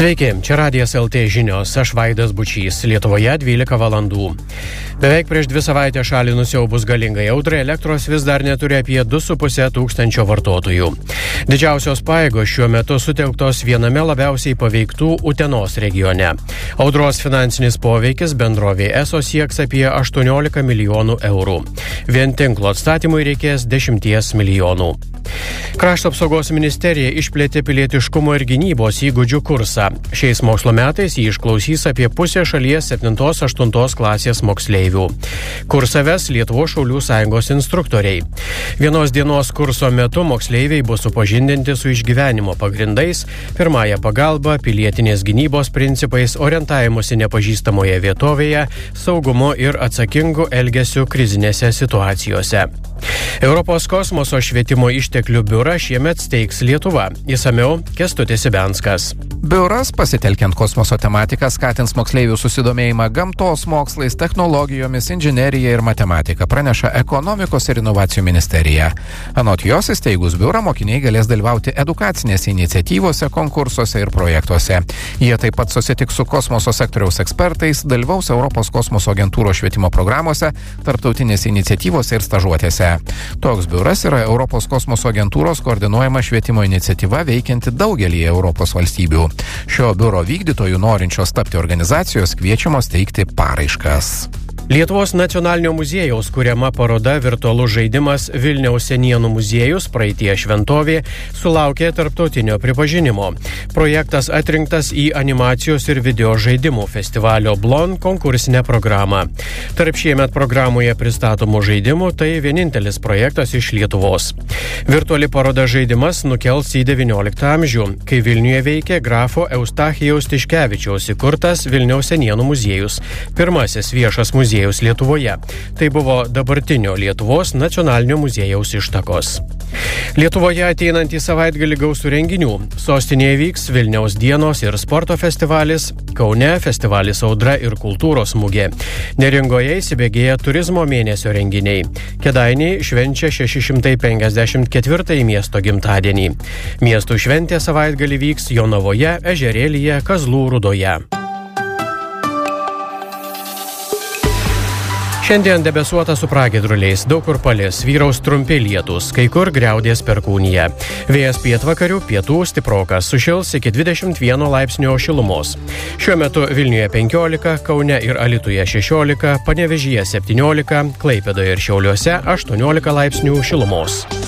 Sveiki, čia Radijas LT žinios, aš Vaidas Bučys, Lietuvoje 12 valandų. Beveik prieš 2 savaitės šalį nusiaubus galingai audrai, elektros vis dar neturi apie 2,5 tūkstančio vartotojų. Didžiausios pajėgos šiuo metu sutelktos viename labiausiai paveiktų Utenos regione. Audros finansinis poveikis bendrovė ESO sieks apie 18 milijonų eurų. Vien tinklo atstatymui reikės 10 milijonų. Krašto apsaugos ministerija išplėtė pilietiškumo ir gynybos įgūdžių kursą. Šiais mokslo metais jį išklausys apie pusę šalies 7-8 klasės moksleivių. Kursą ves Lietuvos šaulių sąjungos instruktoriai. Vienos dienos kurso metu moksleiviai bus supažindinti su išgyvenimo pagrindais, pirmąją pagalbą, pilietinės gynybos principais, orientavimusi nepažįstamoje vietovėje, saugumu ir atsakingu elgesiu krizinėse situacijose. Europos kosmoso švietimo išteklių biurą šiemet steigs Lietuva. Išsamiau Kęstutis Ibenskas. Biuras, pasitelkiant kosmoso tematiką, skatins moksleivių susidomėjimą gamtos mokslais, technologijomis, inžinerija ir matematika, praneša Ekonomikos ir inovacijų ministerija. Anot jos įsteigus biurą, mokiniai galės dalyvauti edukacinėse iniciatyvose, konkursuose ir projektuose. Jie taip pat susitiks su kosmoso sektoriaus ekspertais, dalyvaus Europos kosmoso agentūros švietimo programuose, tarptautinėse iniciatyvose ir stažuotėse. Toks biuras yra Europos kosmoso agentūros koordinuojama švietimo iniciatyva veikianti daugelį Europos valstybių. Šio biuro vykdytojų norinčios tapti organizacijos kviečiamos teikti paraiškas. Lietuvos nacionalinio muziejaus kuriama paroda virtualus žaidimas Vilniaus senienų muziejus praeitie šventovė sulaukė tarptautinio pripažinimo. Projektas atrinktas į animacijos ir video žaidimų festivalio Blon konkursinę programą. Tarp šiemet programoje pristatomų žaidimų tai vienintelis projektas iš Lietuvos. Virtuali paroda žaidimas nukels į 19 amžių, kai Vilniuje veikė grafo Eustachijaus Tiškevičiaus įkurtas Vilniaus senienų muziejus, pirmasis viešas muziejus Lietuvoje. Tai buvo dabartinio Lietuvos nacionalinio muziejaus ištakos. Lietuvoje ateinantį savaitgalį gausų renginių. Sostinėje vyks Vilniaus dienos ir sporto festivalis, Kaune festivalis Audra ir kultūros mugė. Neringoje įsibėgėja turizmo mėnesio renginiai. Kėdainiai švenčia 654 miesto gimtadienį. Miestų šventė savaitgalį vyks Jonavoje, Ežerėlyje, Kazlų Rūdoje. Šiandien debesuota su pragiedruliais, daug kur palis, vyraus trumpi lietūs, kai kur griaudės perkūnija. Vėjas pietvakarių, pietų stiprokas, sušils iki 21 laipsnio šilumos. Šiuo metu Vilniuje 15, Kaune ir Alytuje 16, Panevėžyje 17, Klaipėdoje ir Šiauliuose 18 laipsnių šilumos.